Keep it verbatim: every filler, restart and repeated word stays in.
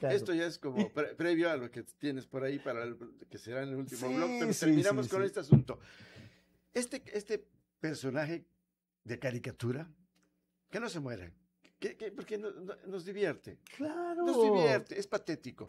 claro. Esto ya es como pre previo a lo que tienes por ahí para el, que será en el último Sí, blog, pero sí, terminamos sí, con sí. este asunto. Este, este personaje de caricatura, que no se muere, que, que, porque no, no, nos divierte. Claro. Nos divierte, es patético.